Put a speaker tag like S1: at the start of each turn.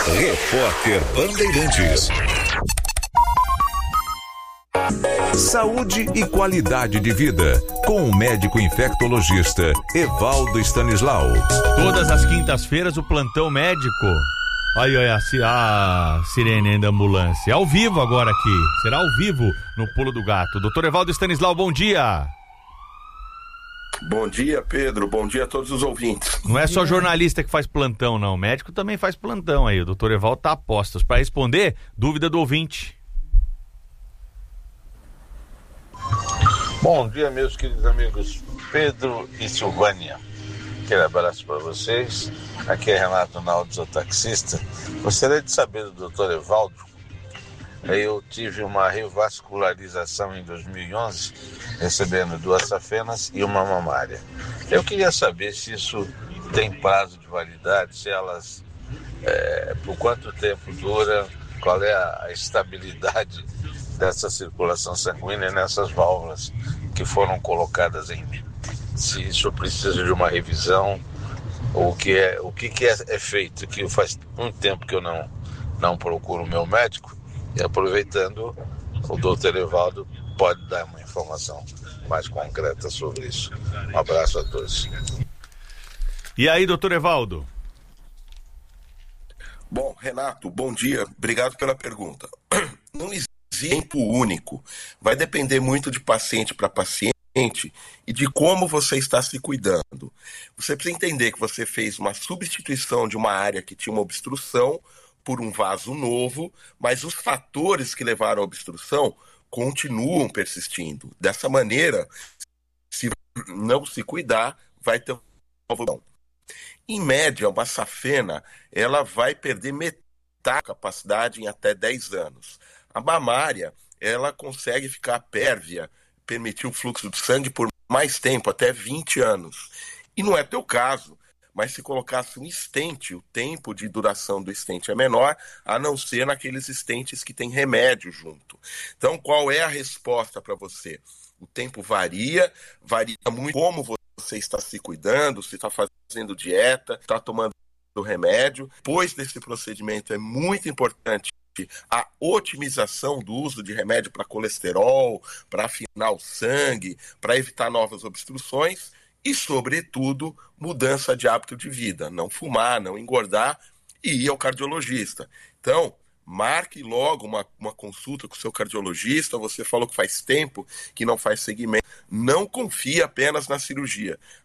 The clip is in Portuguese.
S1: Repórter Bandeirantes. Saúde e qualidade de vida, com o médico infectologista Evaldo Stanislau.
S2: Todas as quintas-feiras o plantão médico. Aí, olha, a sirene da ambulância. Ao vivo agora aqui. Será ao vivo no Pulo do Gato. Doutor Evaldo Stanislau, bom dia.
S3: Bom dia, Pedro. Bom dia a todos os ouvintes.
S2: Não é só jornalista que faz plantão, não. O médico também faz plantão aí. O doutor Evaldo tá a postos para responder dúvida do ouvinte.
S4: Bom dia, meus queridos amigos Pedro e Silvânia. Aquele abraço para vocês. Aqui é Renato Naldo, o taxista. Gostaria de saber do Dr. Evaldo. Eu tive uma revascularização em 2011, recebendo 2 safenas e uma mamária. Eu queria saber se isso tem prazo de validade, se elas, por quanto tempo dura, qual é a estabilidade dessa circulação sanguínea nessas válvulas que foram colocadas em mim. Se isso precisa de uma revisão, o que é feito, que faz muito tempo que eu não procuro o meu médico, e aproveitando, o doutor Evaldo pode dar uma informação mais concreta sobre isso. Um abraço a todos.
S2: E aí, doutor Evaldo?
S3: Bom, Renato, bom dia. Obrigado pela pergunta. Não existe tempo único. Vai depender muito de paciente para paciente e de como você está se cuidando. Você precisa entender que você fez uma substituição de uma área que tinha uma obstrução por um vaso novo, mas os fatores que levaram à obstrução continuam persistindo. Dessa maneira, se não se cuidar, vai ter uma. Em média, uma safena ela vai perder metade da capacidade em até 10 anos. A mamária, ela consegue ficar pérvia, permitir o fluxo de sangue por mais tempo, até 20 anos. E não é teu caso, mas se colocasse um stent, o tempo de duração do stent é menor, a não ser naqueles stents que tem remédio junto. Então, qual é a resposta para você? O tempo varia muito como você está se cuidando, se está fazendo dieta, está tomando remédio. Depois desse procedimento é muito importante a otimização do uso de remédio para colesterol, para afinar o sangue, para evitar novas obstruções e, sobretudo, mudança de hábito de vida. Não fumar, não engordar e ir ao cardiologista. Então, marque logo uma consulta com o seu cardiologista. Você falou que faz tempo que não faz seguimento. Não confie apenas na cirurgia.